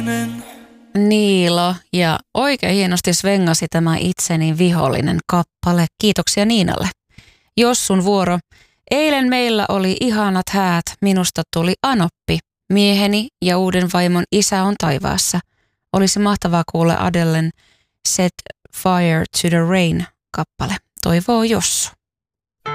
Niilo, ja oikein hienosti svengasi tämä Itseni vihollinen kappale. Kiitoksia Niinalle. Jossun vuoro. Eilen meillä oli ihanat häät, minusta tuli Anoppi. Mieheni ja uuden vaimon isä on taivaassa. Olisi mahtavaa kuulla Adelen Set Fire to the Rain kappale. Toivoo Jossu.